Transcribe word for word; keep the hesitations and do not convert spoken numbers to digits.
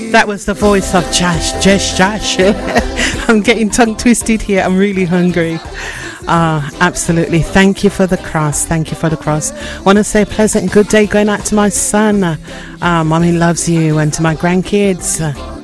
That was the voice of Josh, Josh, Josh. I'm getting tongue twisted here. I'm really hungry. Ah, uh, absolutely. Thank you for the cross. Thank you for the cross. Want to say a pleasant good day going out to my son. Uh, Mommy loves you, and to my grandkids. Uh,